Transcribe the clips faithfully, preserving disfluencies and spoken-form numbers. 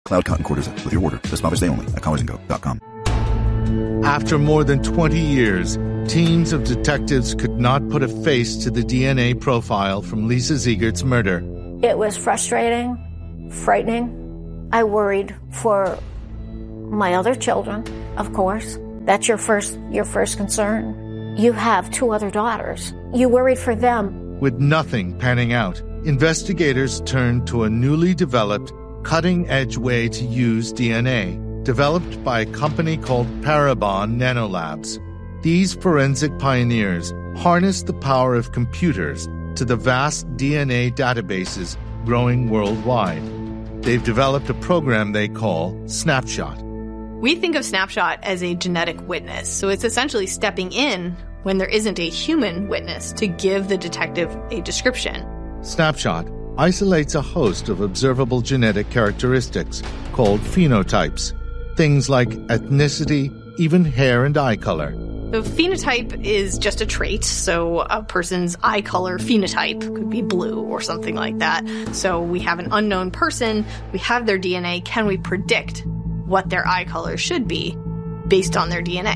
Cloud Cotton Quarters with your order this Mother's Day only at collars and go dot com. After more than twenty years, teams of detectives could not put a face to the D N A profile from Lisa Ziegert's murder. It was frustrating, frightening. I worried for my other children, of course. That's your first, your first concern. You have two other daughters. You worried for them. With nothing panning out, investigators turned to a newly developed, cutting-edge way to use D N A, developed by a company called Parabon Nanolabs. These forensic pioneers harnessed the power of computers to the vast D N A databases growing worldwide. They've developed a program they call Snapshot. We think of Snapshot as a genetic witness, so it's essentially stepping in when there isn't a human witness to give the detective a description. Snapshot isolates a host of observable genetic characteristics called phenotypes, things like ethnicity, even hair and eye color. The phenotype is just a trait, so a person's eye color phenotype could be blue or something like that. So we have an unknown person, we have their D N A, can we predict what their eye color should be based on their D N A?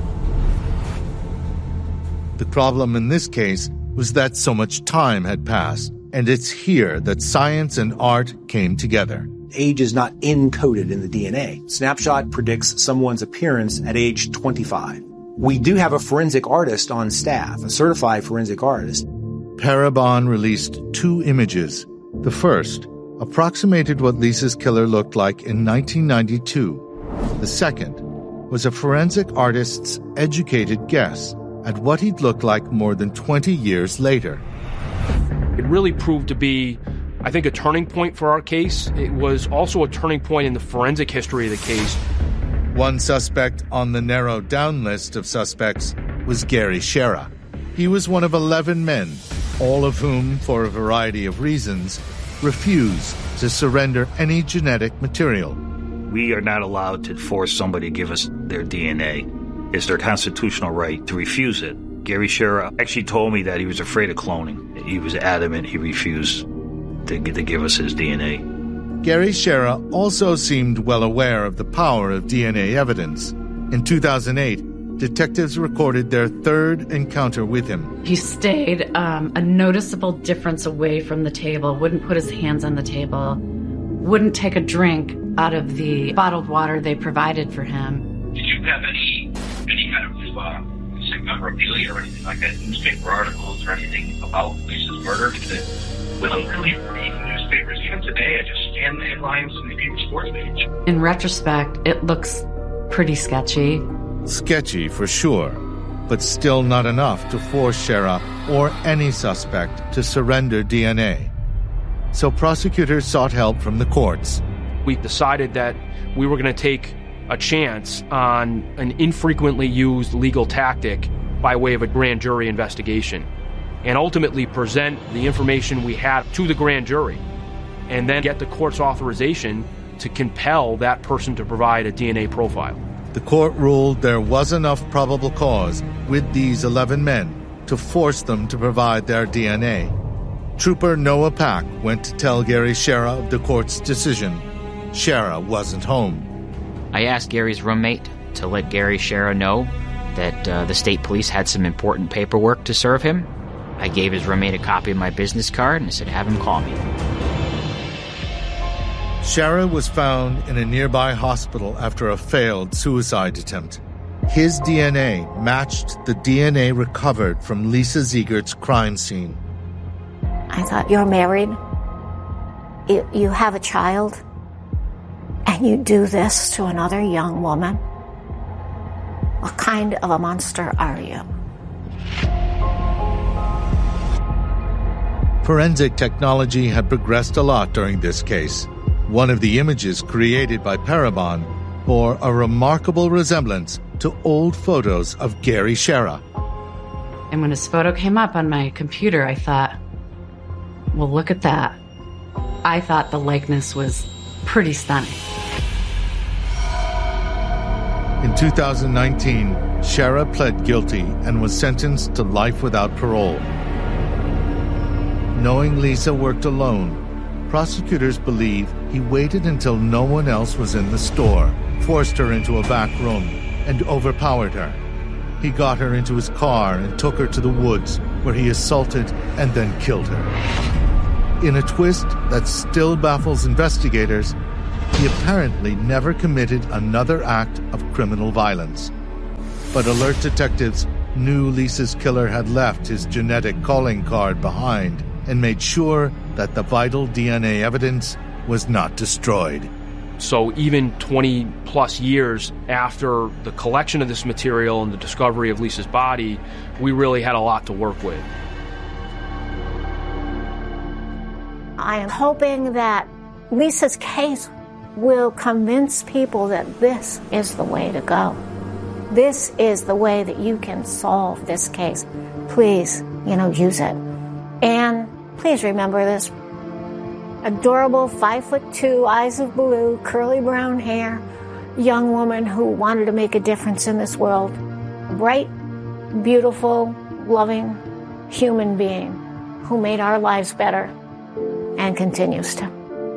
The problem in this case was that so much time had passed, and it's here that science and art came together. Age is not encoded in the D N A. Snapshot predicts someone's appearance at age twenty-five. We do have a forensic artist on staff, a certified forensic artist. Parabon released two images. The first approximated what Lisa's killer looked like in nineteen ninety-two. The second was a forensic artist's educated guess at what he'd look like more than twenty years later. It really proved to be, I think, a turning point for our case. It was also a turning point in the forensic history of the case. One suspect on the narrowed down list of suspects was Gary Shera. He was one of eleven men, all of whom, for a variety of reasons, refused to surrender any genetic material. We are not allowed to force somebody to give us their D N A. It's their constitutional right to refuse it. Gary Shera actually told me that he was afraid of cloning. He was adamant he refused to, to give us his D N A. Gary Shera also seemed well aware of the power of D N A evidence. In two thousand eight, detectives recorded their third encounter with him. He stayed um, a noticeable difference away from the table, wouldn't put his hands on the table, wouldn't take a drink out of the bottled water they provided for him. Did you have any any kind of uh, memorabilia or anything like that, newspaper articles or anything about Lisa's murder? That we don't really read newspapers. Even today, I just scan the headlines on the People Sports page. In retrospect, it looks pretty sketchy. Sketchy for sure, but still not enough to force Shera or any suspect to surrender D N A. So prosecutors sought help from the courts. We decided that we were going to take a chance on an infrequently used legal tactic by way of a grand jury investigation and ultimately present the information we had to the grand jury and then get the court's authorization to compel that person to provide a D N A profile. The court ruled there was enough probable cause with these eleven men to force them to provide their D N A. Trooper Noah Pack went to tell Gary Shera of the court's decision. Shera wasn't home. I asked Gary's roommate to let Gary Shera know that uh, the state police had some important paperwork to serve him. I gave his roommate a copy of my business card and I said, have him call me. Shera was found in a nearby hospital after a failed suicide attempt. His D N A matched the D N A recovered from Lisa Ziegert's crime scene. I thought, you're married, you, you have a child, and you do this to another young woman? What kind of a monster are you? Forensic technology had progressed a lot during this case. One of the images created by Parabon bore a remarkable resemblance to old photos of Gary Shera. And when his photo came up on my computer, I thought, well, look at that. I thought the likeness was pretty stunning. In two thousand nineteen, Shera pled guilty and was sentenced to life without parole. Knowing Lisa worked alone, prosecutors believe he waited until no one else was in the store, forced her into a back room, and overpowered her. He got her into his car and took her to the woods, where he assaulted and then killed her. In a twist that still baffles investigators, he apparently never committed another act of criminal violence. But alert detectives knew Lisa's killer had left his genetic calling card behind and made sure that the vital D N A evidence was not destroyed. So even twenty plus years after the collection of this material and the discovery of Lisa's body, we really had a lot to work with. I am hoping that Lisa's case will convince people that this is the way to go. This is the way that you can solve this case. Please, you know, use it. And please remember this adorable five foot two, eyes of blue, curly brown hair, young woman who wanted to make a difference in this world. Bright, beautiful, loving human being who made our lives better and continues to.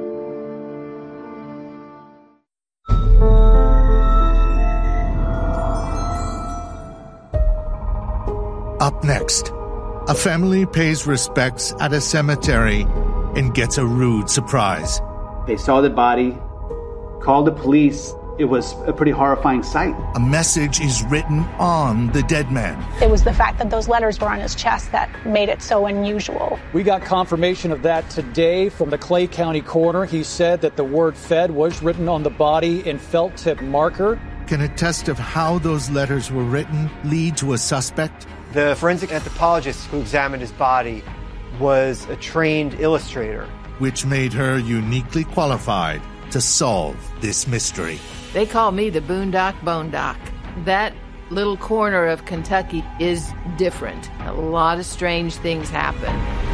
Up next, a family pays respects at a cemetery and gets a rude surprise. They saw the body, called the police. It was a pretty horrifying sight. A message is written on the dead man. It was the fact that those letters were on his chest that made it so unusual. We got confirmation of that today from the Clay County coroner. He said that the word Fed was written on the body in felt tip marker. Can a test of how those letters were written lead to a suspect? The forensic anthropologist who examined his body was a trained illustrator, which made her uniquely qualified to solve this mystery. They call me the Boondock Bone Doc. That little corner of Kentucky is different. A lot of strange things happen.